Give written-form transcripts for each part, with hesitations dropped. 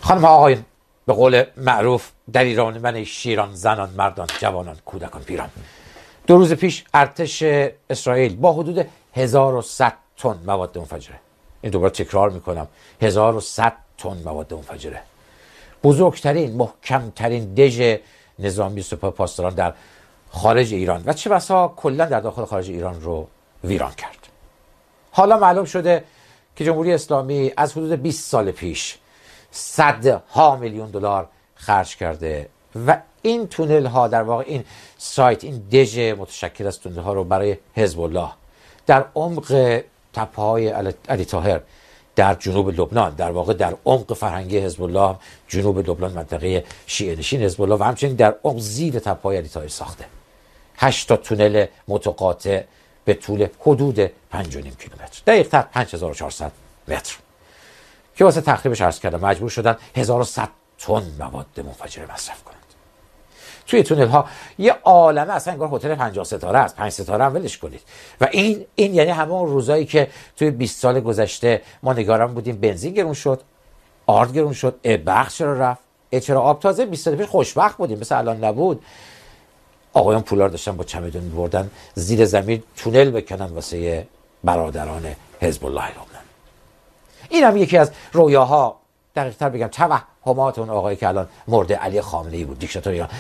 خانم ها آقایون، به قول معروف در ایران من شیران، زنان، مردان، جوانان، کودکان، پیران، 2 روز پیش ارتش اسرائیل با حدود 1100 تن مواد منفجره، این دوباره تکرار میکنم، 1100 تن مواد منفجره، بزرگترین محکمترین دژ نظامی سپاه پاسداران در خارج ایران و چه بسا کلا در داخل خارج ایران رو ویران کرد. حالا معلوم شده که جمهوری اسلامی از حدود 20 سال پیش صدها میلیون دلار خرج کرده و این تونل ها، در واقع این سایت، این دژ متشکل از تونل ها رو برای حزب الله در عمق تپه های علی طاهر در جنوب لبنان، در واقع در عمق فرهنگی حزب الله جنوب لبنان، منطقه شیعه نشین حزب الله، و همچنین در عمق زیر تپه های علی طاهر ساخته. 8 تا تونل متقاطع به طول حدود 5.5 کیلومتر، دقیق‌تر 5400 متر، که واسه تخریبش عرض کردم مجبور شدن 1100 تن مواد منفجره مصرف کنند. توی تونل ها یه عالمه، اصلا انگار هتل 50 ستاره است، 5 ستاره هم ولش کنید. و این یعنی همون روزایی که توی 20 سال گذشته ما نگران بودیم بنزین گرون شد، آرد گرون شد، برق چرا رفت، چرا آب. تازه 20 سال پیش خوشبخت بودیم، مثل الان نبود. آقایان پولار داشتن با چمدون می‌بردن زیر زمین تونل بکنن واسه برادران حزب الله لبنان. این هم یکی از رویاها، دقیق‌تر بگم توهمات اون آقایی که الان مرده، علی خامنه‌ای بود، دیکتاتور ایران.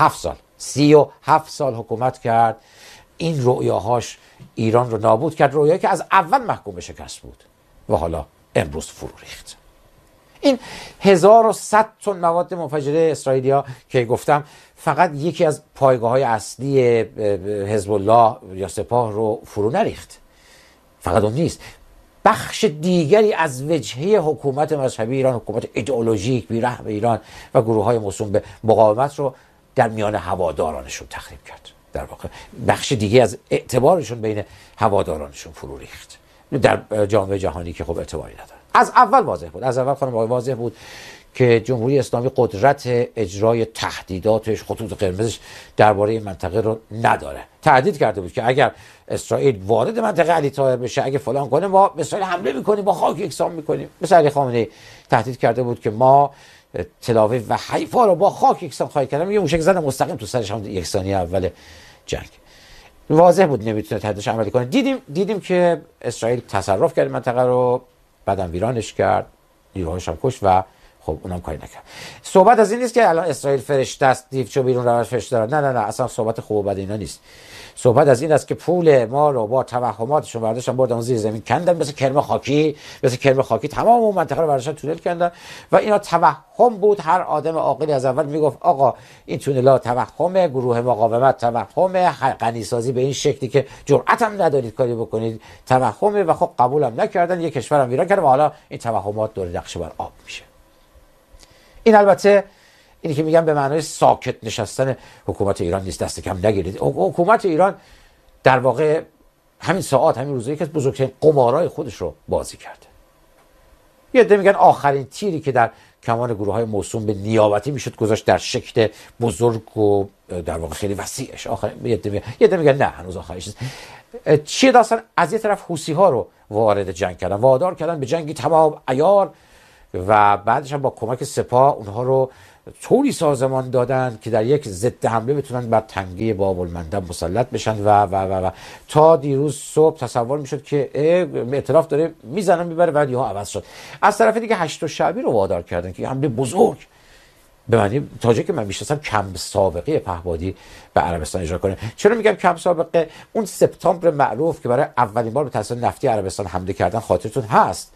37 سال حکومت کرد. این رویاهاش ایران رو نابود کرد، رویایی که از اول محکوم به شکست بود و حالا امروز فرو ریخت. این 1100 تن مواد منفجره اسرائیلیا که گفتم فقط یکی از پایگاه‌های اصلی حزب الله یا سپاه رو فرو نریخت. فقط اون نیست، بخش دیگری از وجهه حکومت مذهبی ایران، حکومت ایدئولوژیک بی‌رحم ایران و گروه‌های موسوم به مقاومت رو در میان هوادارانشون تخریب کرد. در واقع بخش دیگه از اعتبارشون بین هوادارانشون فرو ریخت در جامعه جهانی که خب اعتباری نداره. از اول واضح بود، از اول خانم واضح بود که جمهوری اسلامی قدرت اجرای تهدیداتش، خطوط قرمزش درباره این منطقه رو نداره. تهدید کرده بود که اگر اسرائیل وارد منطقه علی طاهر بشه، اگه فلان کنه، ما به اسرائیل حمله میکنیم، با خاک یکسان میکنیم. مثل علی خامنه‌ای تهدید کرده بود که ما تل‌آویو و حیفا رو با خاک یکسان خواهیم کرد. یه موشک زدن مستقیم تو سرش، هم یک ثانیه اول جنگ. واضح بود نمیتونه تهدیدش عملی کنه. دیدیم که اسرائیل تصرف کرد منطقه رو، بعدم ویرانش کرد، نیروهاش هم کشت و خب اونم کاری نکرد. صحبت از این نیست که الان اسرائیل فرشته است، دیوچو بیرون روش فرشته داره. نه اصلا صحبت خوب و بد اینا نیست. صحبت از این است که پول ما رو با توهماتشون برداشتن بردن زیر زمین کندن، مثل کرم خاکی تمام اون منطقه رو برداشتن تونل کندن و اینا توهم بود. هر آدم عاقلی از اول میگفت آقا این تونل‌ها توهمه، گروه مقاومت توهمه، غنیسازی به این شکلی که جرأت هم ندارید کاری بکنید توهمه، و خب قبولم نکردن، یک کشورم ویران کردن و حالا این توهمات دور نقشه بر آب میشه. این البته اینی که میگم به معنای ساکت نشستن حکومت ایران نیست، دست کم نگیرید. حکومت ایران در واقع همین ساعات، همین روزایی که بزرگترین قمارای خودش رو بازی کرده. یه عده میگن آخرین تیری که در کمان گروه‌های موسوم به نیابتی میشد گذاشت در شکل بزرگ و در واقع خیلی وسیعش. یه عده میگن نه، هنوز آخرش نیست. چیه داستان؟ از یه طرف حوثی‌ها رو وارد جنگ کردن، وادار کردن به جنگی تمام عیار، و بعدش هم با کمک سپاه اونها رو طوری سازمان دادن که در یک ضد حمله بتونن بر تنگه باب المندب مسلط بشن و تا دیروز صبح تصور میشد که ائتلاف داره میزنن میبره، بعد یهو عوض شد. از طرف دیگه 8 شعبی رو وادار کردن که حمله بزرگ به معنی تاجی که من میشناسم کم سابقه پهپادی به عربستان اجرا کنه. چرا میگم کم سابقه؟ اون سپتامبر معروف که برای اولین بار به تاسیس نفتی عربستان حمله کردن خاطرتون هست،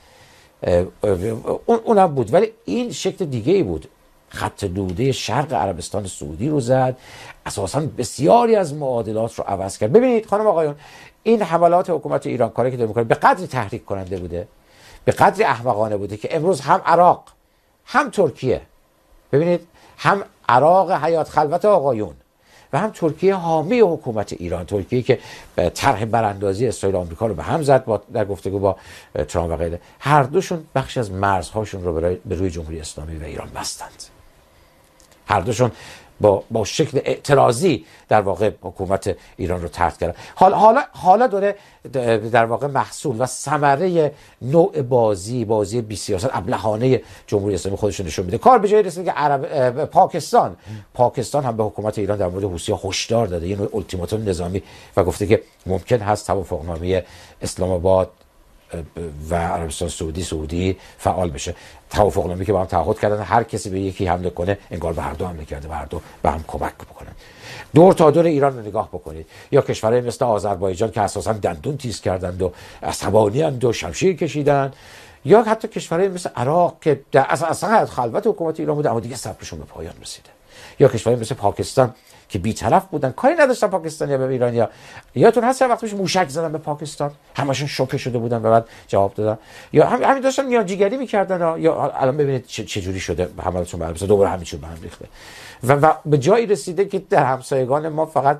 اونم بود، ولی این شکل دیگه ای بود. خط دوده شرق عربستان سعودی رو زد، اساساً بسیاری از معادلات رو عوض کرد. ببینید خانم آقایون، این حملات حکومت ایران کاری که داره میکنه به قدری تحریک کننده بوده، به قدری احمقانه بوده که امروز هم عراق هم ترکیه، ببینید هم عراق حیات خلوت آقایون و هم ترکیه حامی حکومت ایران، ترکیه که طرح براندازی اسرائیل و آمریکا رو به هم زد در گفتگو با ترامپ و غیره، هر دوشون بخشی از مرزهاشون رو به روی جمهوری اسلامی و ایران بستند. هر دوشون با شکل اعتراضی در واقع حکومت ایران رو طرد کردن. حالا داره در واقع محصول و ثمره نوع بازی بی سیاست ابلهانه جمهوری اسلامی خودش نشون میده. کار به جایی رسیده که پاکستان هم به حکومت ایران در مورد حوثی‌ها هشدار داده، یه نوع التیماتوم نظامی، و گفته که ممکن هست توافقنامه اسلام آباد و عربستان سعودی فعال بشه. توافقنامه‌ای که با هم تعهد کردن هر کسی به یکی حمله کنه انگار به هر دو حمله کرده و هر دو به هم کمک بکنن. دور تا دور ایران رو نگاه بکنید، یا کشورهای مثل آذربایجان که اساسا دندون تیز کردند و عصبانی اند و شمشیر کشیدن، یا حتی کشورهای مثل عراق که اصلا خلوت حکومت ایران بود اما دیگه صبرشون به پایان رسیده، یا کشورهای مثل پاکستان که بی‌طرف بودن، کاری نداشتن پاکستانی‌ها به ایرانیا. یادتون هست چند وقت پیش موشک زدن به پاکستان، همشون شوکه شده بودن و بعد جواب دادن، یا همین داشتن میانجیگری می‌کردن، یا الان ببینید چه جوری شده حملاتشون به عربستان، دوباره همین چیز به هم ریخته و به جایی رسیده که در همسایگان ما فقط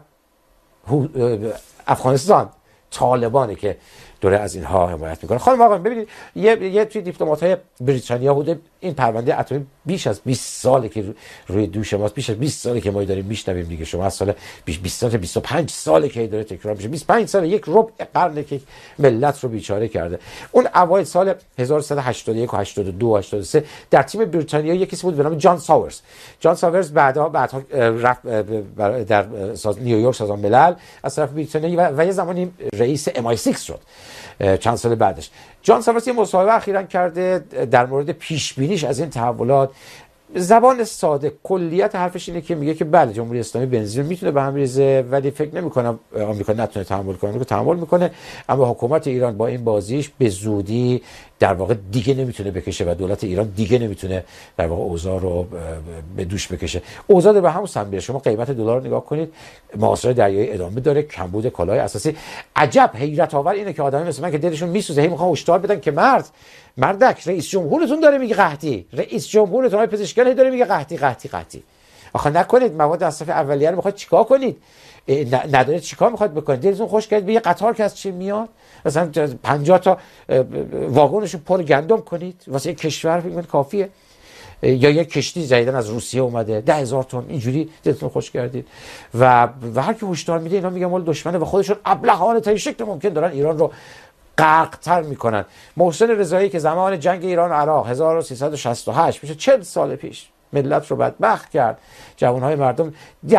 افغانستان طالبانه که دوره از اینها حمایت میکنه. خانم آقا ببینید، یه توی دیپلمات‌های بریتانیا بوده این پرونده اتمی بیش از 20 ساله که روی دوش ماست، بیش از 20 ساله که ما داریم میشنویم دیگه. شما از سال 20 تا 25 ساله که داره تکرار میشه، 25 سال، یک ربع قرنه که ملت رو بیچاره کرده. اون اوایل سال 1181 و 82 و 83 در تیم بریتانیا یکی کسی بود به نام جان ساورز بعدها رفت در نیویورک سازمان ملل از طرف بریتانیا و یه زمانی رئیس MI6 شد. چند سال بعدش جان ساورز یه مصاحبه اخیراً کرده در مورد پیش بینیش از این تحولات. زبان ساده کلیت حرفش اینه که میگه که بله جمهوری اسلامی بنزین میتونه به هم ریزه، ولی فکر نمی‌کنم آمریکا نتونه تحمل کنه. آمریکا تحمل میکنه، اما حکومت ایران با این بازیش به زودی در واقع دیگه نمیتونه بکشه و دولت ایران دیگه نمیتونه در واقع اوضاع رو به دوش بکشه. اوضاع به همون سمت میره. شما قیمت دلار نگاه کنید، محاصره دریایی ادامه داره، کمبود کالای اساسی. عجب حیرت آور اینه که آدمی مثل من که دلشون میسوزه هی میخوان هشدار بدن که مردک رئیس جمهورتون داره میگه قحطی، رئیس جمهورتون های پزشکیان داره میگه قحطی. آخه نکنید مواد مصرف اولیه رو میخواد چیکار کنید؟ نداره چیکار میخواد بکنید؟ دلتون خوش کرد به یه قطار که از چی میاد مثلا 50 تا واگنشو پر گندم کنید واسه کشور، فکر کنید کافیه؟ یا یک کشتی جدیدن از روسیه اومده 10,000 تن، اینجوری دلتون خوش کردید و هر کی هشدار میده اینا میگن مال دشمنه و خودشون ابلهانه تا شکل ممکن دارن ایران رو غرق‌تر میکنن. محسن رضایی که زمان جنگ ایران و عراق 1368 میشه 40 سال پیش ملت رو بدبخت کرد، جوانهای مردم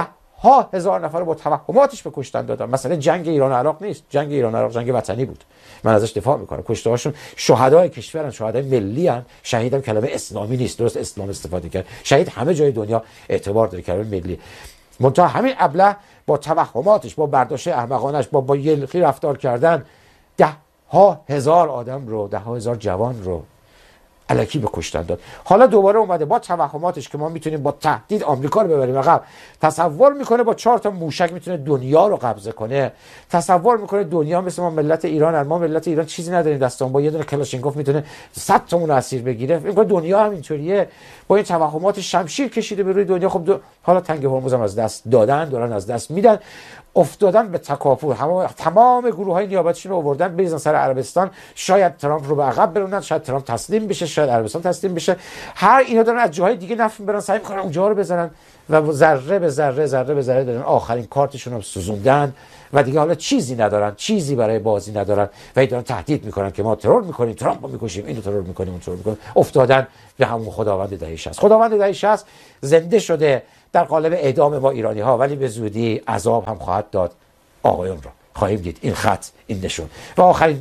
ها هزار نفر رو با توهماتش به کشتن دادن. مثلا جنگ ایران و عراق نیست، جنگ ایران و عراق جنگ وطنی بود، من ازش دفاع میکنم. کشته هاشون شهدای کشورن، شهدای ملی ان. شهیدم کلمه اسلامی نیست، درست اسلام استفاده کرد. شهید همه جای دنیا اعتبار داره، کلمه ملی. منتها همین ابله با توهماتش، با برداشت احمقانش، با یلخی رفتار کردن، ها هزار آدم رو، ده ها هزار جوان رو الکی به کشتن داد. حالا دوباره اومده با توهماتش که ما میتونیم با تهدید آمریکا رو ببریم عقب. تصور میکنه با 4 تا موشک میتونه دنیا رو قبضه کنه. تصور میکنه دنیا مثل ما ملت ایران، ما ملت ایران چیزی نداریم دستمون، با یه دونه کلاشینکوف میتونه 100 تامون اسیر بگیره. میگه دنیا هم اینطوریه. با این توهمات شمشیر کشیده به روی دنیا. خب حالا تنگ هرمز هم از دست دادن، دارن از دست میدن، افتادن به تکاپو. تمام گروه‌های نیابتیشون رو آوردن بریزن سر عربستان. شاید ترامپ رو به عقب برونن، شاید ترامپ تسلیم بشه، شاید عربستان تسلیم بشه. هر اینا دارن از جاهای دیگه نفع میبرن، سعی میکنن اونجا رو بزنن و ذره به ذره دارن آخرین کارتشون رو سوزوندن و دیگه حالا چیزی ندارن، چیزی برای بازی ندارن و دارن تهدید میکنن که ما ترور میکنیم، ترامپ رو میکشیم، اینو ترور میکنیم، اون ترور میکنیم. افتادن به همون خداوند دهه 60. خداوند دهه 60 زنده شده در قالب اعدام ما ایرانی ها، ولی به زودی عذاب هم خواهد داد آقایون را. خواهیم دید این خط، این نشون. و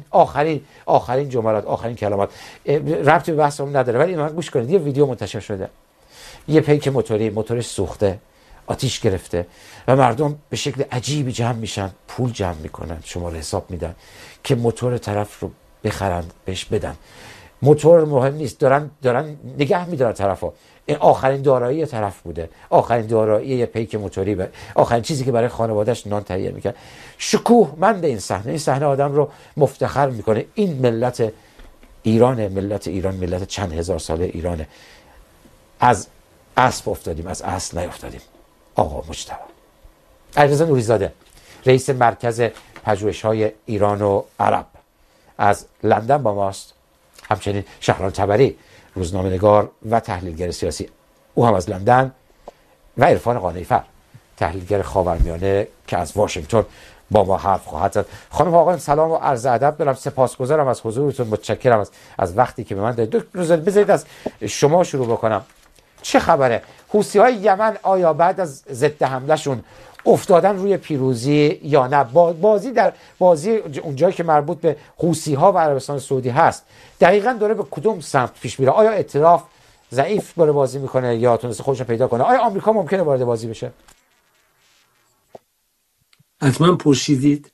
آخرین جملات، آخرین کلمات ربطی به بحثمون نداره، ولی من گوش کنید. یه ویدیو منتشر شده، یه پیک موتورش سوخته، آتیش گرفته و مردم به شکل عجیبی جمع میشن، پول جمع میکنن، شماره حساب میدن که موتور طرف رو بخرن، بهش بدن. موتور مهم نیست، دارن نگه میدارن طرفو. این آخرین دارایی طرف بوده، آخرین دارایی یه پیک موتوری، آخرین چیزی که برای خانواده‌اش نان تهیه میکرد. شکوهمند این صحنه آدم رو مفتخر میکنه. این ملت ایران، ملت چند هزار ساله ایرانه. از اسب افتادیم، از اصل نیفتادیم. آقا مجتبی علیرضا نوری‌زاده، رئیس مرکز پژوهش‌های ایران و عرب، از لندن با ماست. همچنین شهرام تبری، روزنامه‌نگار و تحلیلگر سیاسی، او هم از لندن. و عرفان قانع‌فر، تحلیلگر خاورمیانه که از واشنگتن با ما حرف خواهد زد. خانم آقایان سلام و عرض ادب دارم. سپاسگزارم از حضورتون، متشکرم از وقتی که به من دادید. دکتر بذارید از شما شروع بکنم. چه خبره؟ حوثی‌های یمن آیا بعد از ضد حملهشون افتادن روی پیروزی یا نه؟ بازی اونجایی که مربوط به حوثی‌ها و عربستان سعودی هست دقیقاً داره به کدوم سمت پیش میره؟ آیا ائتلاف ضعیف داره بازی میکنه یا تونسته خودش رو پیدا کنه؟ آیا آمریکا ممکنه وارد بازی بشه؟ حتما پرسیدید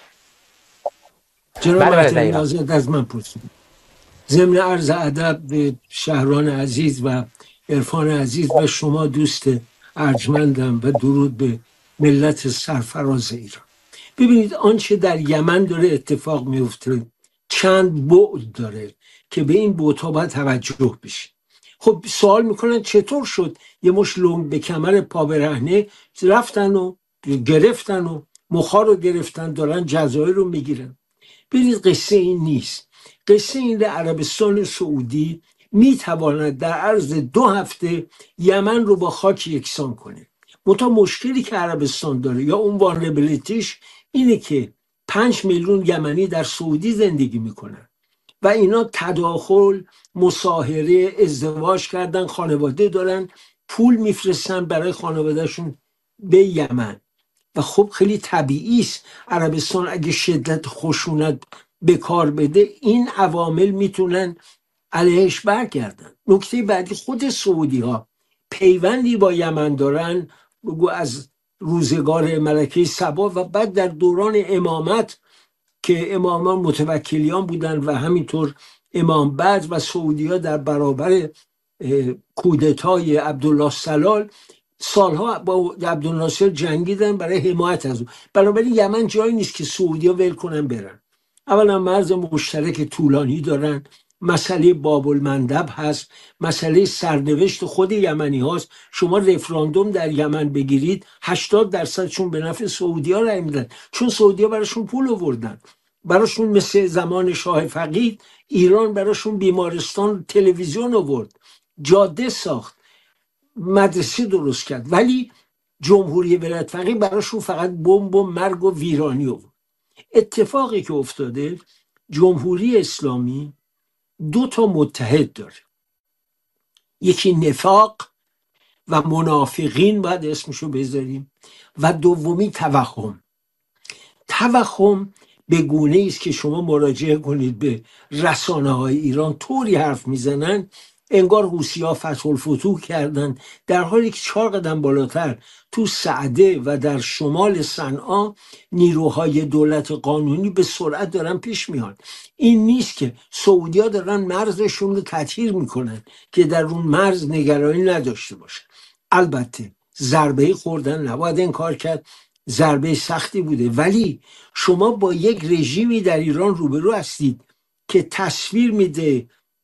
جناب محترم ناظر، از من پرسیدید. ضمن عرض ادب به شهران عزیز و عرفان عزیز و شما دوست ارجمندم و درود به ملت سرفراز ایران. ببینید آنچه در یمن داره اتفاق میفته چند بعد داره که به این بعدها باید توجه بشه. خب سوال میکنن چطور شد یه مش لنگ به کمر پا برهنه رفتن و گرفتن و مخا رو گرفتن دارن جزایر رو میگیرن؟ ببینید قصه این نیست. قصه این عربستان سعودی میتواند در عرض 2 هفته یمن رو با خاک یکسان کنه. منتها مشکلی که عربستان داره یا اون وانربلیتیش اینه که 5 میلیون یمنی در سعودی زندگی میکنن و اینا تداخل، مصاهره، ازدواج کردن، خانواده دارن، پول میفرستن برای خانوادهشون به یمن. و خب خیلی طبیعی است عربستان اگه شدت خشونت به کار بده این عوامل میتونن علیهش برگردن. نکته بعدی، خود سعودی ها پیوندی با یمن دارن، بگو از روزگار ملکه سبا و بعد در دوران امامت که امامان متوکلیان بودن و همینطور امام بعد و سعودی ها در برابر کودتای عبدالله سلال سالها با عبدالناصر جنگیدن برای حمایت از اون. بنابراین یمن جایی نیست که سعودی ها ول کنن برن. اولا مرز مشترک طولانی دارن، مسئله باب المندب هست، مسئله سرنوشت خود یمنی هاست. شما رفراندوم در یمن بگیرید 80%شون به نفع سعودی ها رای میدن، چون سعودی ها براشون پول آوردن. براشون مثل زمان شاه فقید ایران براشون بیمارستان، تلویزیون آورد، جاده ساخت، مدرسه درست کرد، ولی جمهوری ولایت فقیه براشون فقط بمب و مرگ و ویرانی آورد. اتفاقی که افتاده، جمهوری اسلامی 2 تا متحد داره، یکی نفاق و منافقین باید اسمشو بذاریم و دومی توهم. توهم به گونه است که شما مراجعه کنید به رسانه های ایران طوری حرف میزنن انگار حوثی‌ها فتح الفتوح کردن، در حالی که 4 قدم بالاتر تو سعده و در شمال صنعا نیروهای دولت قانونی به سرعت دارن پیش میان. این نیست که سعودی‌ها دارن مرزشون رو تطهیر میکنن که در اون مرز نگرانی نداشته باشه. البته ضربه خوردن، نباید انکار کرد، ضربه سختی بوده، ولی شما با یک رژیمی در ایران روبرو هستید که تصویر میده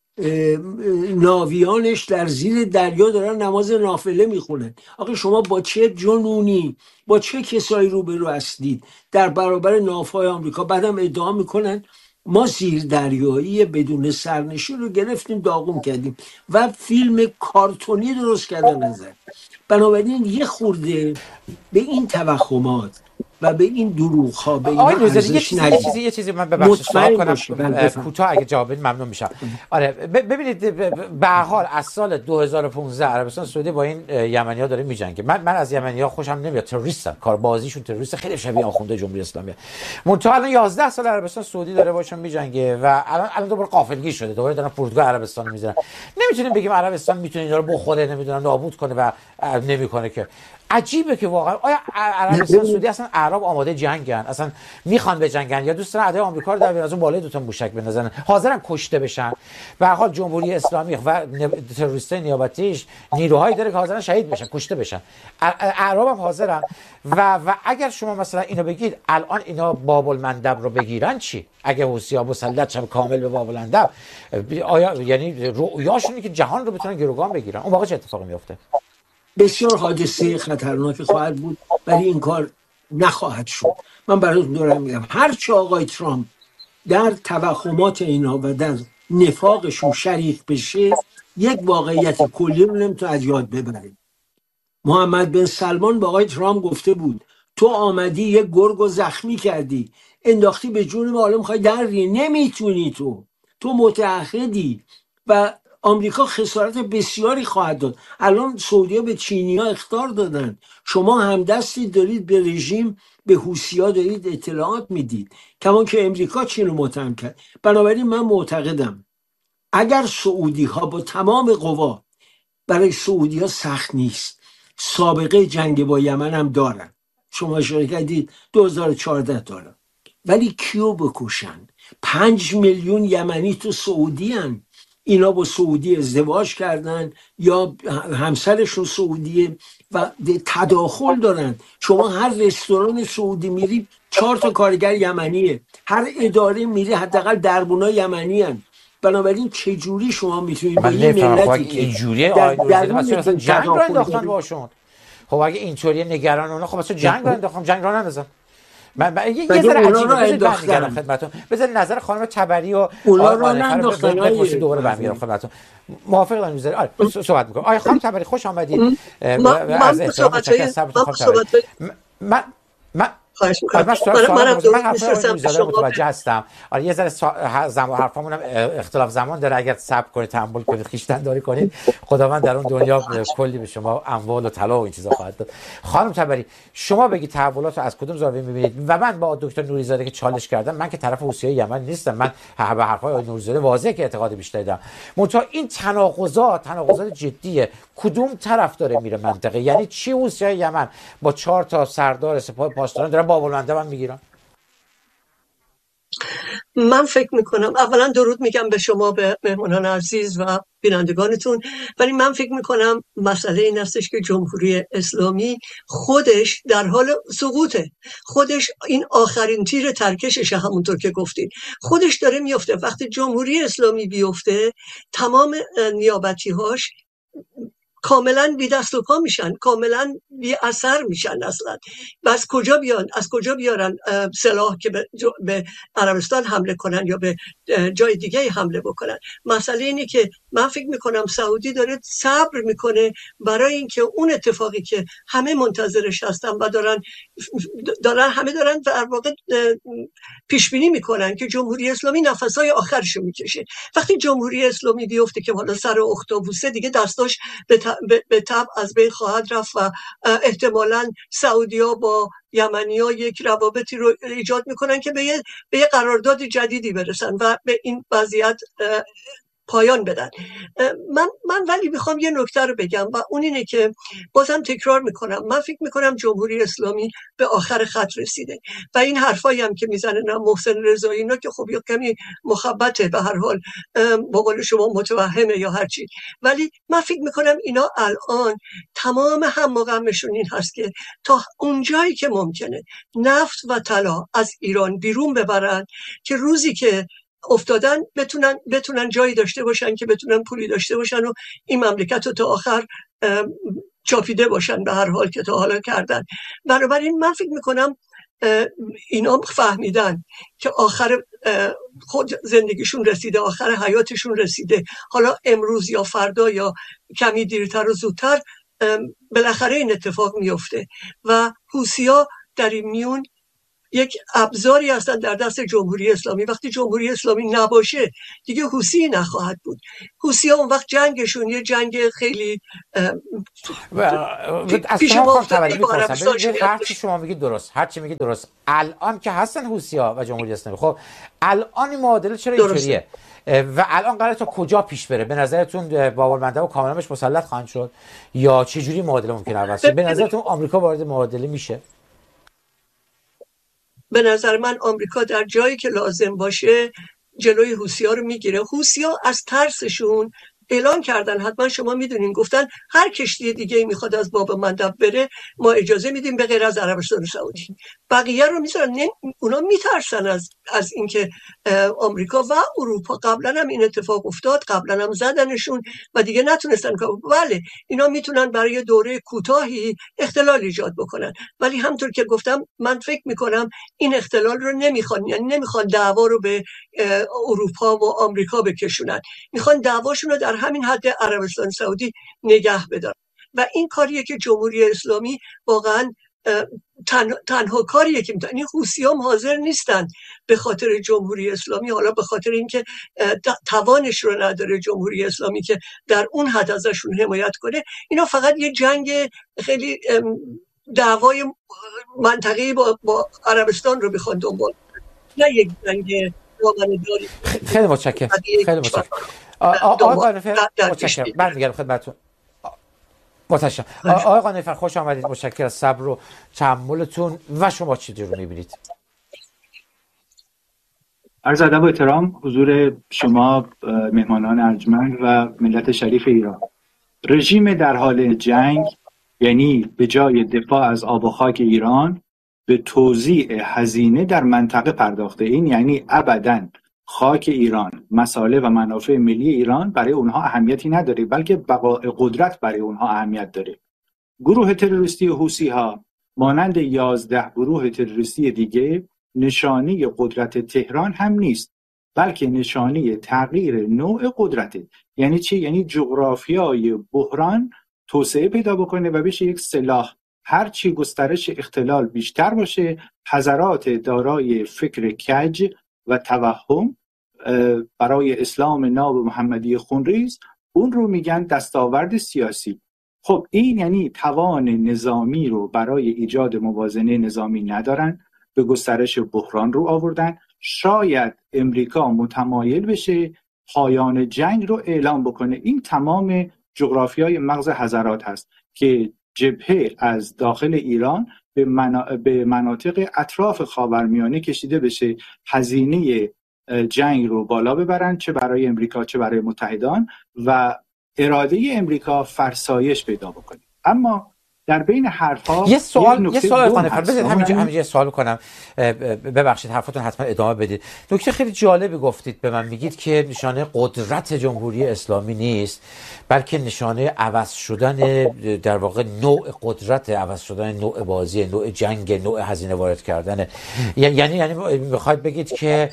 ناویانش در زیر دریا دارن نماز نافله میخونن. آخه شما با چه جنونی، با چه کسایی روبرو هستید در برابر ناوهای آمریکا؟ بعدم ادعا میکنن ما زیر دریایی بدون سرنشین رو گرفتیم داغون کردیم و فیلم کارتونی درست کردن ازش. بنابراین یه خورده به این توهمات و به این دروغ ها به این ارزش ندید. یه چیزی من ببخشید سوال کنم کوتاه اگه جواب بدید ممنون میشم. آره ببینید به هر حال از سال 2015 عربستان سعودی با این یمنی‌ها داره میجنگه. من از یمنی‌ها خوشم نمیاد، تروریستن، کاربازیشون تروریست، خیلی شبیه آخونده جمهوری اسلامی. منتها الان 11 سال عربستان سعودی داره باشون میجنگه و الان دوباره غافلگیر شده، دوباره دارن فرودگاه عربستان میزنن. نمیتونیم بگیم عربستان میتونه اینا رو بخوره، نمیدونم نابود کنه و نمیکنه که. عجیبه که واقعا آیا عربستان سعودی اصلا اعراب آماده جنگن، اصلا میخوان به جنگن، یا دوست دارن اعدای آمریکا رو در از اون بالای 2 تا موشک بندازن، حاضرن کشته بشن؟ به هر حال جمهوری اسلامی و تروریستای نیابتیش نیروهایی داره که حاضرن شهید بشن، کشته بشن. اعراب هم حاضرن و اگر شما مثلا اینو بگید الان اینا باب المندب رو بگیرن چی؟ اگه حوثی‌ها مسلط شن کامل به باب المندب، آیا یعنی رؤیاشونه که جهان رو بتونن گروگان بگیرن؟ اون واقعا چه اتفاقی میفته؟ بسیار حادثه خطرناک خواهد بود، ولی این کار نخواهد شد. من براتون دارم میگم هرچه آقای ترامپ در توهمات اینا و در نفاقشون شریک بشه، یک واقعیت کلی رو نمیتونه از یاد ببره. محمد بن سلمان با آقای ترامپ گفته بود تو آمدی یه گرگ زخمی کردی، انداختی به جون ما، حالا میخوای دری، نمیتونی. تو متعهدی و آمریکا خسارت بسیاری خواهد داد. الان سعودی به چینی ها اخطار دادن، شما همدستی دارید به رژیم، به حوثی‌ها دارید اطلاعات میدید، کمان که امریکا چین رو متهم کرد. بنابراین من معتقدم اگر سعودی ها با تمام قوا، برای سعودی ها سخت نیست، سابقه جنگ با یمن هم دارن، شما اشاره کردید 2014 دارن، ولی کیو بکشن؟ 5 میلیون یمنی تو سعودی هن. اینا با سعودی ازدواج کردن یا همسرشون سعودیه و تداخل دارن. شما هر رستوران سعودی میری 4 کارگر یمنیه، هر اداره میری حداقل دربونا یمنی هن. بنابراین چجوری شما میتونید با من این نمیفهمم. خب ملتی اگه که اینجوریه در آقای نوری‌زاده درون مثلا دین جنگ رو تداخل انداختن داره؟ باشون. خب اگه اینطوری نگران اونا، خب مثلا جنگ رو انداختم، جنگ رو نندازم. یه مگه ذره اونا رو عجیبه. بذارید برمیگردم انداختن؟ خدمتتون. بذارید نظر خانم تبری و اونا آقای رو قانعی رو ننداختن بپرسید، های دوباره برمیگردم بهرام. خدمتتون. موافق دارم میذارید. آره صحبت می‌کنم. آقای خانم تبری خوش آمدید. من از با احترام متشکرم از صبرتون خانم تبری. صحبت های من من خواهش آره میکنم. من سوالم منم بپرسم. من درود حرفای آقای میفرستم به نوری‌زاده رو شما. متوجه هستم. آره یه ذره حرفامون هم اختلاف زمان داره. اگر صبر کنید، تحمل کنید، خویشتن داری کنید، خداوند در اون دنیا کلی به شما اموال و طلا و این چیزا خواهد داد. خانم تبری، شما بگید تحولات رو از کدوم زاویه می‌بینید؟ و من با دکتر نوری‌زاده که چالش کردم، من که طرف حوثی‌های یمن نیستم. من به حرفای آقای نوری‌زاده واضحه که اعتقاد بیشتری دارم. منتها این تناقضات جدیه. کدوم طرف داره میره منطقه؟ یعنی چی حوثی‌های یمن با 4 سردار سپاه پاسداران دارن بابالمنده من میگیرن؟ من فکر میکنم اولا درود میگم به شما، به مهمانان عزیز و بینندگانتون. ولی من فکر میکنم مسئله این استش که جمهوری اسلامی خودش در حال سقوطه. خودش این آخرین تیر ترکششه، همونطور که گفتین خودش داره میفته. وقتی جمهوری اسلامی بیفته تمام نیابتی‌هاش کاملا بی دست و پا میشن، کاملا بی اثر میشن اصلا. و از کجا بیارن سلاح که به عربستان حمله کنن یا به جای دیگه حمله بکنن؟ مسئله اینه که من فکر میکنم سعودی داره صبر میکنه برای اینکه اون اتفاقی که همه منتظرش هستن و همه دارن در واقع پیش بینی میکنن که جمهوری اسلامی نفسهای آخرشو میکشه. وقتی جمهوری اسلامی بیفته که حالا سر اختاپوسه دیگه دستاش به تبع از بین خواهد رفت و احتمالاً سعودی‌ها با یمنی‌ها یک روابطی رو ایجاد میکنن که به یه قرارداد جدیدی برسن و به این وضعیت پایان بدن. من ولی میخوام یه نکته رو بگم و اون اینه که بازم تکرار میکنم، من فکر میکنم جمهوری اسلامی به آخر خط رسیده و این حرفایی هم که میزنه محسن رضایی اینا که خب یا کمی مخبطه، به هر حال با قول شما متوهمه یا هرچی، ولی من فکر میکنم اینا الان تمام هم و غمشون این هست که تا اونجایی که ممکنه نفت و طلا از ایران بیرون ببرن که روزی که افتادن بتونن جایی داشته باشن که بتونن پولی داشته باشن و این مملکت رو تا آخر چاپیده باشن، به هر حال که تا حالا کردن. بنابراین من فکر میکنم اینا فهمیدن که آخر خود زندگیشون رسیده، آخر حیاتشون رسیده، حالا امروز یا فردا یا کمی دیرتر و زودتر بالاخره این اتفاق میفته و حوثی‌ها در این میون یک ابزاری هستن در دست جمهوری اسلامی. وقتی جمهوری اسلامی نباشه دیگه حوثی نخواهد بود. حوثی ها اون وقت جنگشون یه جنگ خیلی از شما خواهم تبری میپرسم. ببینید هرچی شما میگید درست، هرچی میگید درست. الان که هستن حوثی ها و جمهوری اسلامی، خب الان این معادله چرا اینطوریه و الان قراره تا کجا پیش بره؟ به نظرتون بابالمنده و کاملا بهش مسلط خواهند شد یا چه جوری معادله ممکنه عوض شه؟ به نظرتون آمریکا وارد معادله میشه؟ به نظر من آمریکا در جایی که لازم باشه جلوی حوثی‌ها رو میگیره. حوثی‌ها از ترسشون اعلان کردن، حتما شما میدونین، گفتن هر کشتی دیگه میخواد از باب مندب بره ما اجازه میدیم به غیر از عربستان سعودی. بقیه رو میذارن. اونا میترسن از اینکه آمریکا و اروپا، قبلا هم این اتفاق افتاد، قبلا هم زدنشون و دیگه نتونستن که بله اینا میتونن برای دوره کوتاهی اختلال ایجاد بکنن، ولی همونطور که گفتم من فکر میکنم این اختلال رو نمیخوان، یعنی نمیخوان دعوا رو به اروپا و آمریکا بکشونن، میخوان دعواشون رو در همین حد عربستان سعودی نگه بدارن. و این کاریه که جمهوری اسلامی واقعا تنها کاریه که میتونن. این حوثی‌ها حاضر نیستن به خاطر جمهوری اسلامی، حالا به خاطر اینکه توانش رو نداره جمهوری اسلامی که در اون حد ازشون حمایت کنه، اینا فقط یه جنگ خیلی دعوای منطقه‌ای با عربستان رو بخوان دنبال، نه یک جنگ دامنه‌داری. خیلی متشکرم. خیلی متشکرم. آقای قانفر متشکرم. برمیگردم خدمتتون. متشکرم. آقای قانفر خوش آمدید. متشکرم از صبر و تحملتون. و شما چی رو می‌بینید؟ عرض ادب و احترام حضور شما مهمانان ارجمند و ملت شریف ایران. رژیم در حال جنگ، یعنی به جای دفاع از آب و خاک ایران به توزیع هزینه در منطقه پرداخته. این یعنی ابداً خاک ایران، مصالح و منافع ملی ایران برای اونها اهمیتی نداره، بلکه بقای قدرت برای اونها اهمیت داره. گروه تروریستی حوثی‌ها مانند 11 گروه تروریستی دیگه نشانی قدرت تهران هم نیست، بلکه نشانی تغییر نوع قدرته. یعنی چی؟ یعنی جغرافیای بحران توسعه پیدا بکنه و بشه یک سلاح. هرچی گسترش اختلال بیشتر باشه، حضرات دارای فکر کج و توهم برای اسلام ناب محمدی خونریز، اون رو میگن دستاورد سیاسی. خب این یعنی توان نظامی رو برای ایجاد موازنه نظامی ندارن، به گسترش بحران رو آوردن. شاید امریکا متمایل بشه پایان جنگ رو اعلام بکنه. این تمام جغرافیای مغز حضرات هست که جبهه از داخل ایران به مناطق اطراف خاورمیانه کشیده بشه، هزینه جنگ رو بالا ببرن، چه برای امریکا چه برای متحدان، و اراده امریکا فرسایش پیدا بکنه. اما در بین حرفا یه سوال قانفر بذارید همینجا یه سوال کنم، ببخشید حرفتون حتما ادامه بدید. نکته خیلی جالبی گفتید به من، میگید که نشانه قدرت جمهوری اسلامی نیست، بلکه نشانه عوض شدن در واقع نوع قدرت، عوض شدن نوع بازی، نوع جنگ، نوع هزینه وارد کردن. یعنی میخواید بگید که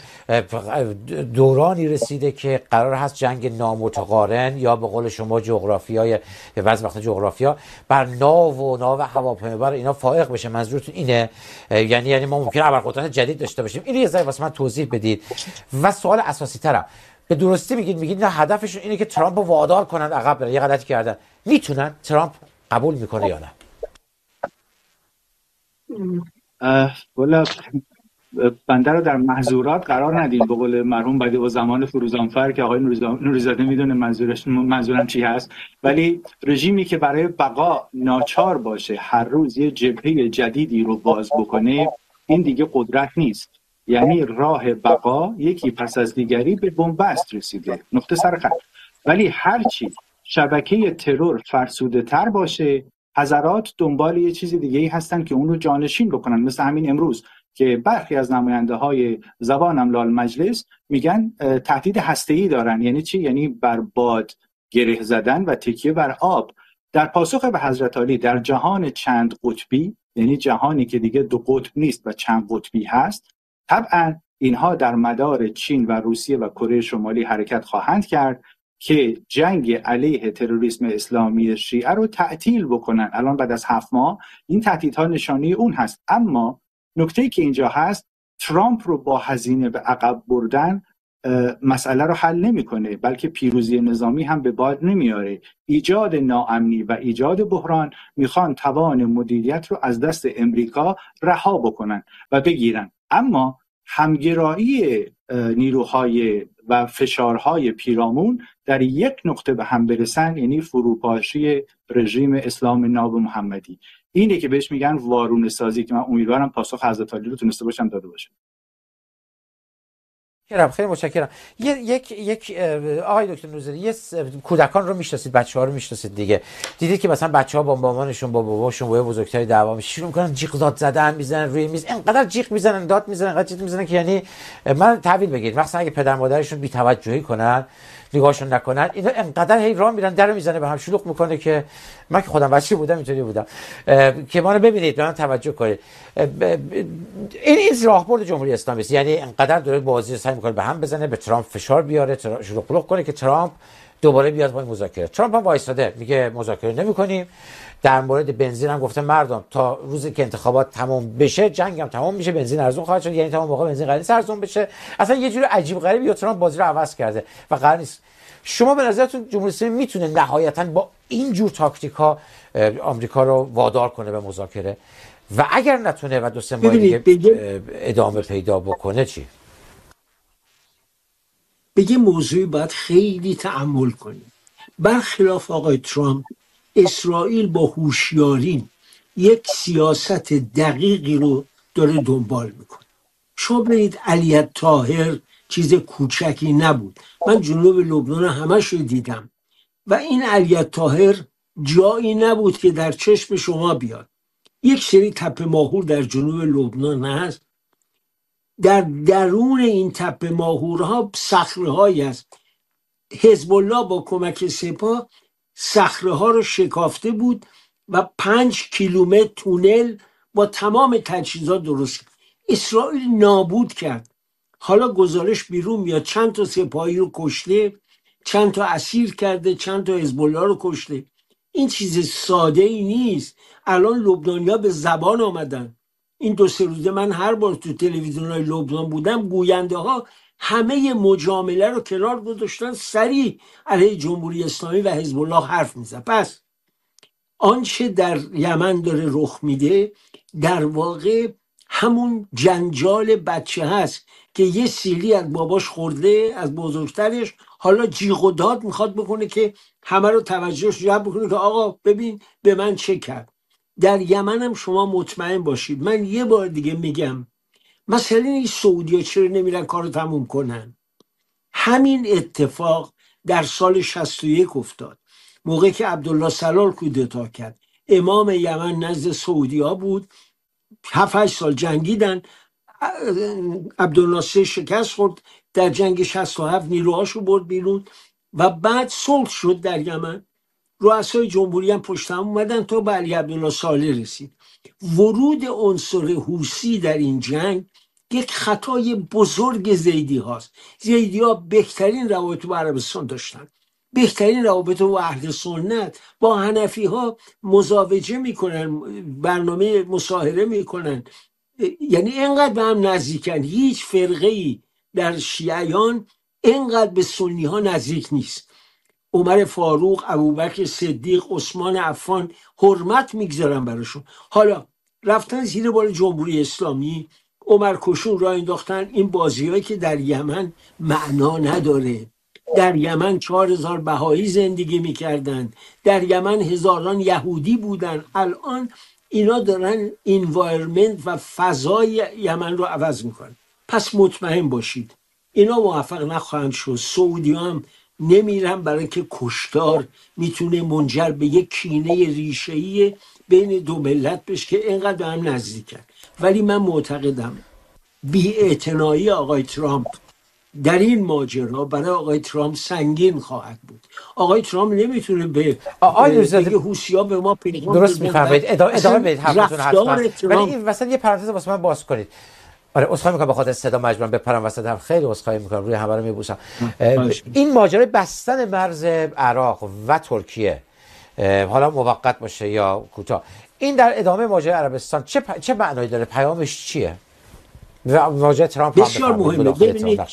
دورانی رسیده که قرار هست جنگ نامتقارن، یا به قول شما جغرافیای بعضی وقتا جغرافیا بر ناو و هواپیمابر اینا فائق بشه. منظورتون اینه؟ یعنی ما ممکنه ابرقدرت جدید داشته باشیم. اینو یه ذره واسه من توضیح بدید. و سوال اساسی ترم، به درستی میگید نه هدفشون اینه که ترامپ رو وادار کنن عقب بره، یه غلطی کردن. میتونن؟ ترامپ قبول میکنه یا نه؟ والا بنده رو در محظورات قرار ندین، به قول مرحوم بدیع الزمان فروزانفر که آقای نوری‌زاده میدونه منظورم چی هست. ولی رژیمی که برای بقا ناچار باشه هر روز یه جبهه جدیدی رو باز بکنه، این دیگه قدرت نیست. یعنی راه بقا یکی پس از دیگری به بنبست رسیده، نقطه سر خط. ولی هرچی شبکه ترور فرسوده تر باشه، حضرات دنبال یه چیز دیگه ای هستن که اون رو جانشین بکنن. مثل همین امروز که برخی از نماینده های زبانم لال مجلس میگن تهدید هسته‌ای دارن. یعنی چی؟ یعنی بر باد گره زدن و تکیه بر آب. در پاسخ به حضرت علی در جهان چند قطبی، یعنی جهانی که دیگه دو قطب نیست و چند قطبی هست، طبعا اینها در مدار چین و روسیه و کره شمالی حرکت خواهند کرد که جنگ علیه تروریسم اسلامی شیعه رو تعطیل بکنن. الان بعد از 7 ماه این تهدیدها نشانه اون هست. اما نکته‌ای که اینجا هست، ترامپ رو با هزینه به عقب بردن مسئله رو حل نمی‌کنه، بلکه پیروزی نظامی هم به باد نمیاره. ایجاد ناامنی و ایجاد بحران میخوان توان مدیریت رو از دست امریکا رها بکنن و بگیرن. اما همگرایی نیروهای و فشارهای پیرامون در یک نقطه به هم برسن، یعنی فروپاشی رژیم اسلام ناب محمدی. اینه که بهش میگن وارونه سازی، که من امیدوارم پاسخ حضرت علی رو تونسته باشم داده باشم. خیلی متشکرم. یک آقای دکتر نوری‌زاده، یه کودکان رو میشناسید، بچه‌ها رو میشناسید دیگه. دیدید که مثلا بچه‌ها با مامانشون، با باباشون، با بزرگتری دعوا میشه، شروع میکنن جیغ داد زدن، میزنن روی میز، اینقدر جیغ میزنن، داد میزنن، اینقدر جیغ میزنن که یعنی من تحویل بگیرید. مثلا اگه پدر مادرشون بی‌توجهی کنن، نگاهشون نکنن، اینا اینقدر هی راه میرن درو میزنه به هم، شلوغ میکنه که من که خودم بچه بودم اینطوری بودم که ما رو ببینید، به من توجه کنید. این راهبرد جمهوری اسلامی است. یعنی اینقدر داره بازی سعی میکنه به هم بزنه، به ترامپ فشار بیاره، شلوغ کنه که ترامپ دوباره بیاد با مذاکره. ترامپ هم وایساده میگه مذاکره نمی‌کنیم. در مورد بنزین هم گفته مردم تا روزی که انتخابات تمام بشه جنگ هم تمام میشه، بنزین ارزون خواهد شد، یعنی تا اون موقع بنزین قرار نیست ارزون بشه. اصلا یه جور عجیب غریبی یا ترامپ بازی رو عوض کرده و قرار نیست. شما به نظرتون جمهوری اسلامی میتونه نهایتاً با این جور تاکتیک‌ها آمریکا رو وادار کنه به مذاکره؟ و اگر نتونه و 2-3 ماه دیگه ادامه پیدا بکنه چی؟ بگه موضوعی باید خیلی تأمل کنیم. برخلاف آقای ترامپ، اسرائیل با هوشیاری یک سیاست دقیقی رو داره دنبال میکنه. شما ببینید علی طاهر چیز کوچکی نبود. من جنوب لبنان همش رو دیدم و این علی طاهر جایی نبود که در چشم شما بیاد. یک سری تپه ماهور در جنوب لبنان هست، در درون این تپه ماهورها صخره‌هایی است. حزب الله با کمک سپاه صخره ها رو شکافته بود و 5 کیلومتر تونل با تمام تجهیزات درست کرد. اسرائیل نابود کرد. حالا گزارش بیرون میاد چند تا سپاهی رو کشته، چند تا اسیر کرده، چند تا حزب الله رو کشته. این چیز ساده ای نیست. الان لبنانی‌ها به زبان آمدن. این 2-3 روزه من هر بار تو تلویزیون‌های لبنان بودم، گوینده ها همه مجامله رو کنار گذاشتن، سریع علیه جمهوری اسلامی و حزب الله حرف میزد. پس آنچه در یمن داره رخ میده در واقع همون جنجال بچه هست که یه سیلی از باباش خورده، از بزرگترش، حالا جیغ و داد میخواد بکنه که همه رو توجهش جلب بکنه که آقا ببین به من چه کرد. در یمن هم شما مطمئن باشید، من یه بار دیگه میگم، مثلا این سعودی چرا نمیرن کارو تموم کنن؟ همین اتفاق در سال 61 افتاد، موقعی که عبدالله سلال کودتا کرد. امام یمن نزد سعودی ها بود، 7-8 سال جنگیدن، عبدالناصر شکست خورد در جنگ 67، نیروهاشو برد بیرون و بعد صلح شد در یمن. رؤسای جمهوری هم پشت هم اومدن تا به علی عبدالله صالح رسید. ورود عنصر حوثی در این جنگ یک خطای بزرگ زیدی هاست. زیدی ها بهترین روابط با عربستان داشتن، بهترین روابط با اهل سنت، با حنفی ها مزاوجه میکنن، برنامه مصاهره میکنن، یعنی اینقدر به هم نزدیکن. هیچ فرقه ای در شیعیان اینقدر به سنی ها نزدیک نیست. عمر فاروق، ابوبکر صدیق، عثمان عفان حرمت میگذارن براشون. حالا رفتن زیر بال جمهوری اسلامی، عمر کشون را انداختن. این بازی‌هایی که در یمن معنا نداره. در یمن 4000 بهایی زندگی میکردن، در یمن هزاران یهودی بودن. الان اینا دارن انوایرمنت و فضای یمن رو عوض میکنن. پس مطمئن باشید اینا موفق نخواهند شد. سعودی هم نمیرن، برای که کشتار میتونه منجر به یک کینه ریشه‌ای بین دو ملت بشه که اینقدر هم نزدیکن. ولی من معتقدم بی‌اعتنایی آقای ترامپ در این ماجرا برای آقای ترامپ سنگین خواهد بود. آقای ترامپ نمیتونه به بگه حوثی‌ها به ما پیغام درست میفهمید. ادامه بدید حرفتون حتما. ولی این وسط یه پرانتز واسه من باز کنید. آره عذرخواهی میکنم به خاطر صدا مجبورم بپرم وسط، هم خیلی عذرخواهی میکنم، روی همه رو میبوسم. این ماجرای بستن مرز عراق و ترکیه، حالا موقت باشه یا کوتاه، این در ادامه ماجرای عربستان چه معنایی داره؟ پیامش چیه؟ و ماجرای ترامپ بسیار مهمه. ببینید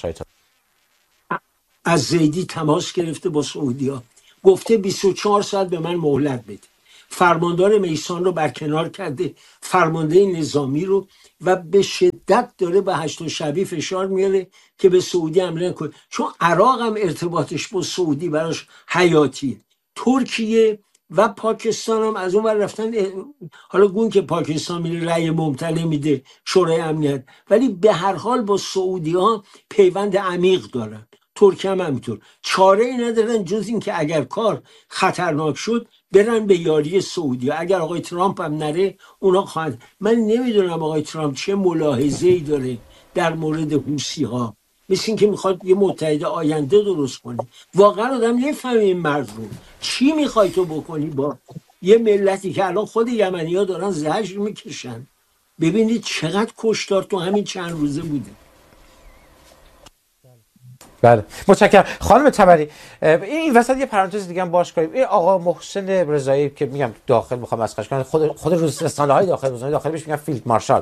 از زیدی تماس گرفته با سعودیا، گفته 24 ساعت به من مهلت بده. فرماندار میسان رو برکنار کرده، فرمانده نظامی رو، و به شدت داره به هشت‌الشعبی فشار میاره که به سعودی حمله کنه، چون عراق هم ارتباطش با سعودی براش حیاتیه. ترکیه و پاکستان هم از اون ور رفتن. حالا گون که پاکستان میره رأی ممتنع میده شورای امنیت، ولی به هر حال با سعودی ها پیوند عمیق دارن. ترکیه هم همینطور. چاره ای ندارن جز این که اگر کار خطرناک شد برن به یاری سعودی. اگر آقای ترامپ هم نره اونا خواهند. من نمیدونم آقای ترامپ چه ملاحظه‌ای داره در مورد حوثی ها، مثل این که میخواد یه متحد آینده درست کنه. واقعا آدم نفهمه این مرد رو چی میخوای تو بکنی با یه ملتی که الان خود یمنی ها دارن زجر میکشن. ببینید چقدر کشتار تو همین چند روزه بوده. بله متشکرم خانم تبری. این وسط یه پرانتز دیگه هم باش کنیم. این آقا محسن رضایی که میگم داخل میخوام مسخرهش کنم، خود رسانه‌های داخل بهش میگن فیلد مارشال،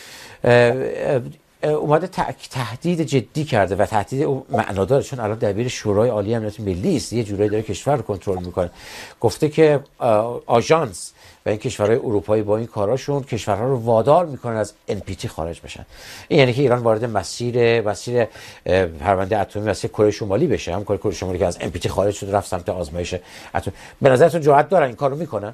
اومده تهدید جدی کرده و تهدید او معناداره، چون الان دبیر شورای عالی امنیت ملی است، یه جورایی داره کشور رو کنترل میکنه. گفته که آژانس و این کشورهای اروپایی با این کاراشون کشورها رو وادار میکنن از NPT خارج بشن. این یعنی که ایران وارد مسیر پرونده اتمی مسیر کره شمالی بشه، هم کره شمالی که از NPT خارج شد رفت سمت آزمایش اتمی. به نظرتون جرأت دارن این کارو میکنن؟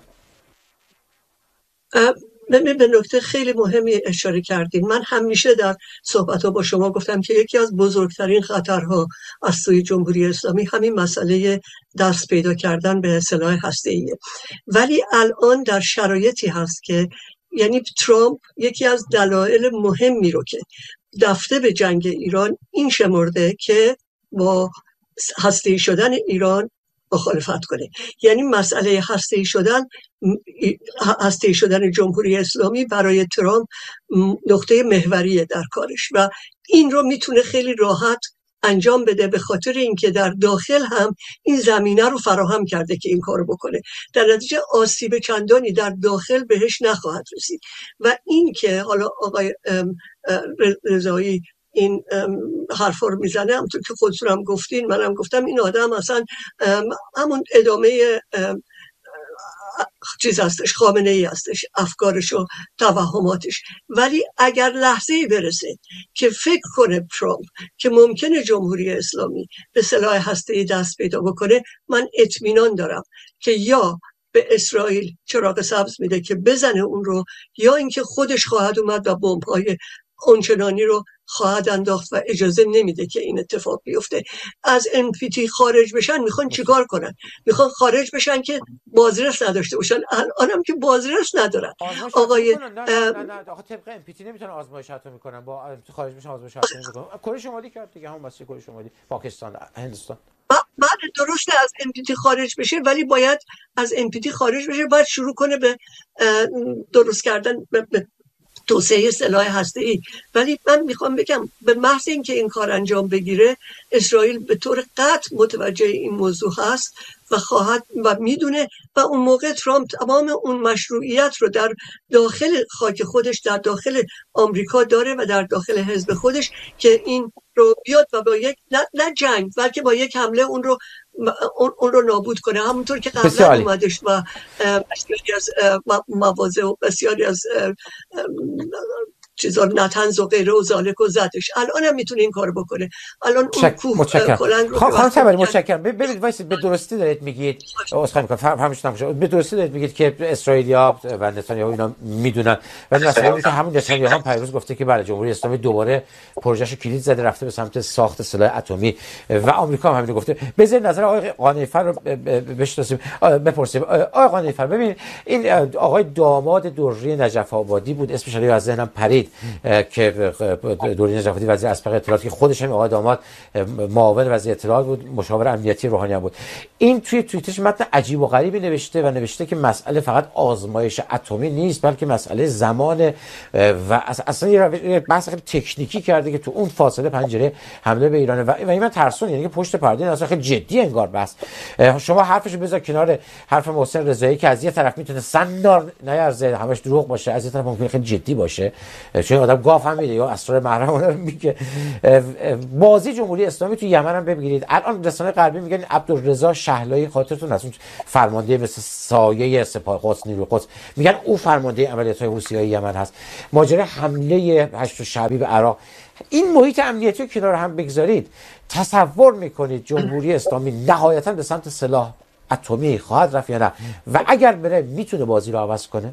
به نکته خیلی مهمی اشاره کردین. من همیشه در صحبت‌ها با شما گفتم که یکی از بزرگترین خطرها از سوی جمهوری اسلامی همین مسئله دست پیدا کردن به سلاح هسته‌ایه. ولی الان در شرایطی هست که یعنی ترامپ یکی از دلایل مهمی رو که دفته به جنگ ایران این شمرده که با هسته‌ای شدن ایران مخالفت کنه. یعنی مسئله هسته‌ای شدن جمهوری اسلامی برای ترامپ نقطه محوریه در کارش و این رو میتونه خیلی راحت انجام بده، به خاطر اینکه در داخل هم این زمینه رو فراهم کرده که این کارو بکنه. در نتیجه آسیب چندانی در داخل بهش نخواهد رسید. و این که حالا آقای رضایی این حرفا رو میزنه، همونطور که خودتون هم گفتین، منم گفتم، این آدم اصلا همون ادامه چیز هستش، خامنه ای هستش، افکارش و توهماتش. ولی اگر لحظه‌ای برسه که فکر کنه ترامپ که ممکنه جمهوری اسلامی به سلاح هسته‌ای دست پیدا بکنه، من اطمینان دارم که یا به اسرائیل چراغ سبز میده که بزنه اون رو، یا اینکه خودش خواهد اومد و بمب‌های اونچنانی رو خواهد انداخت و اجازه نمیده که این اتفاق بیفته. از NPT خارج بشن میخوان چیکار کنن؟ میخوان خارج بشن که بازرس نداشته باشن. الانم که بازرس ندارن. آقای نه آخه طبق NPT نمیتونن آزمایش اتمی کنن، با خارج بشن آزمایش اتمی میکنن. کره شمالی کرد دیگه، هم مسئله کره شمالی، پاکستان، هندوستان. بعد درسته از NPT خارج بشه، ولی باید از NPT خارج بشه، باید شروع کنه به درست کردن، به توسعه سلاح هسته‌ای. ولی من میخوام بگم به محض اینکه این کار انجام بگیره، اسرائیل به طور قطع متوجه این موضوع هست و خواهد و میدونه، و اون موقع ترامپ تمام اون مشروعیت رو در داخل خاک خودش، در داخل آمریکا داره و در داخل حزب خودش که این رو بیاد و با یک نه جنگ، بلکه با یک حمله اون رو نابود کنه، همونطور که قبلا اومدش و بسیاری از مواضع و بسیاری از چیزا نتنز و غیره و زالک و زدش. الان هم میتونه این کارو بکنه. الان اون کوه کلنگ رو خانم تبری متشکرم. ببینید وایسید، به درستی دارید میگید، اسخای میکنم فهمش به درستی دارید میگید که اسرائیلیا و نتانیاهو اینا میدونن، ولی مثلا که همون نتانیاهو هم پیروز گفته که بله جمهوری اسلامی دوباره پروژهشو کلید زده رفته به سمت ساخت سلاح اتمی و آمریکا هم همین گفته. بذارید نظر آقای قانیفر رو بشناسیم، بپرسیم. آقای قانیفر ببینید، این آقای داماد دری نجف آبادی بود، اسمش رو از ذهنم پرید، که دری نجف آبادی وزیر اسبق اطلاعات، که خودش هم آقای داماد معاون وزیر اطلاعات بود، مشاور امنیتی روحانی هم بود. این توی توییتش متن عجیب و غریبی نوشته که مسئله فقط آزمایش اتمی نیست، بلکه مسئله زمان و اصلا یه بحث خیلی تکنیکی کرده که تو اون فاصله پنجره حمله به ایران و این من ترسون، یعنی که پشت پرده این اصلا خیلی جدی انگار بحث. شما حرفشو بذار کنار حرف محسن رضایی که از یه طرف میتونه سندار نیارزه، همش دروغ باشه، از یه طرف ممکنه خیلی جدی باشه، چون آدم گاف هم میده یا اسرار محرم اون رو میگه. بازی جمهوری اسلامی تو یمن هم ببینید، الان رسانه غربی میگن عبدالرضا شهلایی، خاطرتون هست اون فرمانده مثل سایه سپاه قدس، نیروی قدس، میگن او فرمانده عملیات‌های حوثی‌های یمن هست. ماجرای حمله 8 شعبی به عراق، این محیط امنیتی رو کنار هم بگذارید، تصور میکنید جمهوری اسلامی نهایتاً به سمت سلاح اتمی خواهد رفت یا نه؟ و اگر بره میتونه بازی رو عوض کنه؟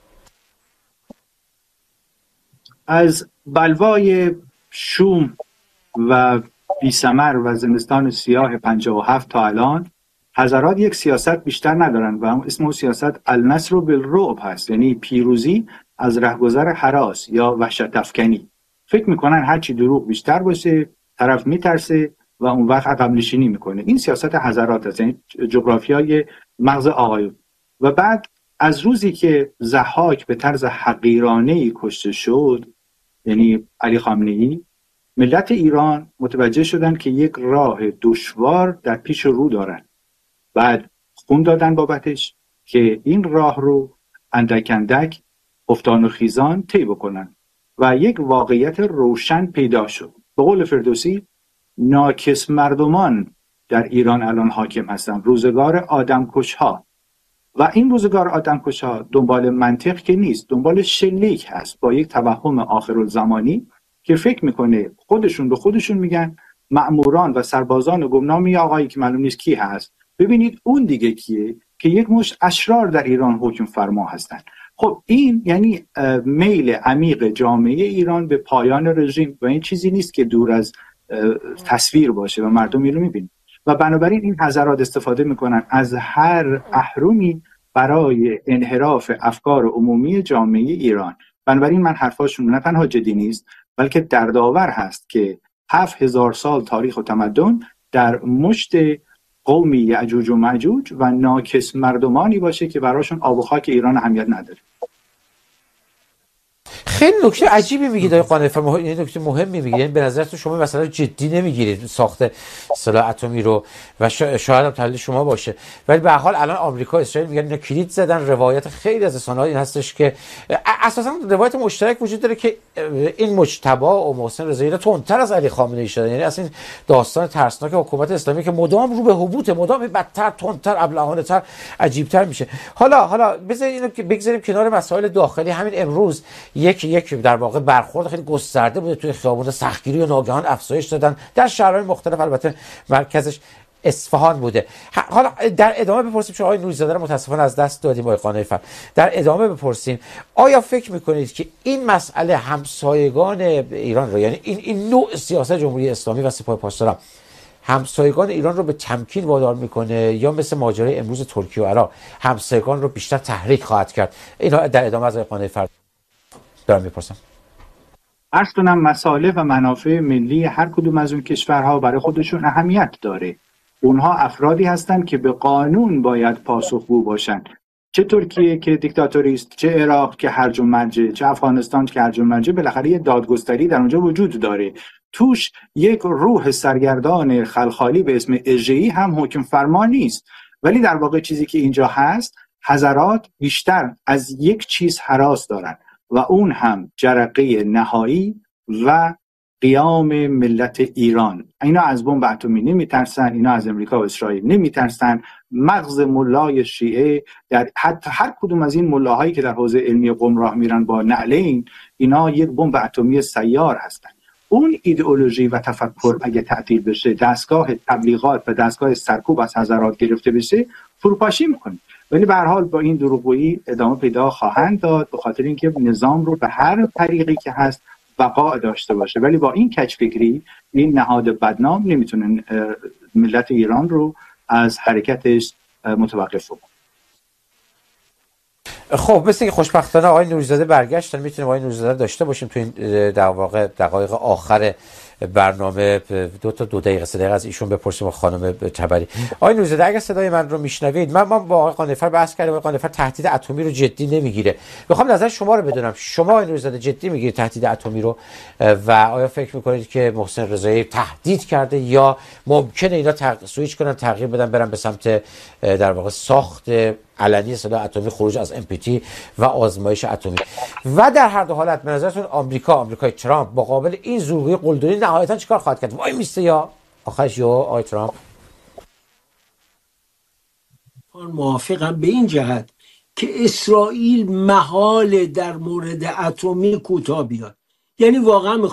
از بلوای شوم و بی‌ثمر و زمستان سیاه 57 تا الان حضرات یک سیاست بیشتر ندارن و اسم اون سیاست النصر بالرعب هست، یعنی پیروزی از رهگذر هراس یا وحشت افکنی. فکر میکنن هرچی دروغ بیشتر باشه طرف میترسه و اون وقت عقب نشینی میکنه. این سیاست حضرات هست، یعنی جغرافیای مغز آقایون. و بعد از روزی که ضحاک به طرز حقیرانه‌ای کشته شد، یعنی علی خامنه‌ای، ملت ایران متوجه شدن که یک راه دشوار در پیش رو دارن. بعد خون دادن بابتش که این راه رو اندک اندک افتان و خیزان طی بکنن و یک واقعیت روشن پیدا شد. به قول فردوسی، ناکس مردمان در ایران الان حاکم هستن، روزگار آدمکش‌ها. و این روزگار آدمکش‌ها دنبال منطق که نیست، دنبال شلیک هست با یک توهم آخرالزمانی که فکر میکنه خودشون به خودشون میگن مأموران و سربازان و گمنامی آقایی که معلوم نیست کی هست، ببینید اون دیگه کیه که یک مشت اشرار در ایران حکم فرما هستن. خب این یعنی میل عمیق جامعه ایران به پایان رژیم و این چیزی نیست که دور از تصویر باشه و مردم اینو میبینن و بنابراین این حضرات استفاده میکنن از هر اهرمی برای انحراف افکار عمومی جامعه ایران. بنابراین من حرفاشون نه تنها جدی نیست بلکه دردآور هست که 7000 سال تاریخ و تمدن در مشت قومی یعجوج و معجوج و ناکس مردمانی باشه که براشون آب و خاک ایران اهمیت نداره. خیلی نکته عجیبی میگید آقای قانع‌فر، یه نکته مهمی میگید. یعنی به نظرتون شما مثلا جدی نمیگیرید ساخت سلاح اتمی رو و شاید هم تحلیل شما باشه، ولی به هر حال الان آمریکا و اسرائیل میگن اینا کلید زدن. روایت خیلی از رسانه‌ها این هستش که اساسا روایت مشترک وجود داره که این مجتبی و محسن رضایی تندتر از علی خامنه‌ای شدن. یعنی اصلا داستان ترسناک حکومت اسلامی که مدام رو به هبوط، مدام بدتر، تندتر، ابلهانه‌تر، عجیب‌تر میشه. حالا بذارید اینو که بگذاریم کنار مسائل داخلی. همین امروز یک در واقع برخورد خیلی گسترده بوده توی خیابون، سختگیری و ناگهان افزایش دادن در شهرهای مختلف، البته مرکزش اصفهان بوده. حالا در ادامه بپرسیم، چون آقای نوری‌زاده رو متاسفانه از دست دادیم آقای قانع‌فر، در ادامه بپرسیم آیا فکر میکنید که این مسئله همسایگان ایران رو، یعنی این نوع سیاست جمهوری اسلامی و سپاه پاسداران همسایگان ایران رو به تمکین وادار میکنه یا مثل ماجرای امروز ترکیه و عراق همسایگان رو بیشتر تحریک خواهد کرد؟ اینا در ادامه از آقای قانع‌فر دارم میپرسم. عرض کنم مصالح و منافع ملی هر کدوم از اون کشورها برای خودشون اهمیت داره. اونها افرادی هستند که به قانون باید پاسخگو باشن، چه ترکیه که دیکتاتوری است، چه عراق که هرج و مرج، چه افغانستان که هرج و مرج، بالاخره یه دادگستری در اونجا وجود داره. توش یک روح سرگردان خلخالی به اسم اژه‌ای هم حکم فرما نیست، ولی در واقع چیزی که اینجا هست، حضرات بیشتر از یک چیز هراس دارن و اون هم جرقه نهایی و قیام ملت ایران. اینا از بمب اتمی نمیترسن، اینا از امریکا و اسرائیل نمیترسن. مغز ملای شیعه در حتی هر کدوم از این ملاهایی که در حوزه علمی قم راه میرن با نعلین، اینا یک بمب اتمی سیار هستن. اون ایدئولوژی و تفکر اگه تعطیل بشه، دستگاه تبلیغات و دستگاه سرکوب از حضرات گرفته بشه، فروپاشی میکنه. ولی به هر حال با این دروغگویی ادامه پیدا خواهند داد، به خاطر اینکه نظام رو به هر طریقی که هست بقا داشته باشه. ولی با این کج‌فکری، این نهاد بدنام نمیتونه ملت ایران رو از حرکتش متوقف کنه. خب مثل که خوشبختانه آقای نوری‌زاده برگشتن، میتونیم آقای نوری‌زاده داشته باشیم تو این در واقع دقایق آخر برنامه. 2 دقیقه 3 دقیقه از ایشون بپرسیم و خانم تبری. آقای نوری‌زاده اگه صدای من رو میشنوید، من با آقای قانع‌فر بحث کردم، آقای قانع‌فر تهدید اتمی رو جدی نمیگیره. میخوام نظر شما رو بدونم، شما آقای نوری‌زاده جدی میگیرید تهدید اتمی رو و آیا فکر میکنید که محسن رضایی تهدید کرده یا ممکنه اینا سویچ کنن، تغییر بدن، برن به سمت در واقع ساخت علنی سلاح اتمی، خروج از NPT و آزمایش اتمی؟ و در هر دو حالت به نظرتون آمریکای ترامپ مقابل این زورگویی قلدری نهایتا چیکار خواهد کرد؟ وای میسته یا آخرش یا آقای ترامپ؟ موافقم به این جهت که اسرائیل محال در مورد اتمی کوتاه بیاد. یعنی واقعا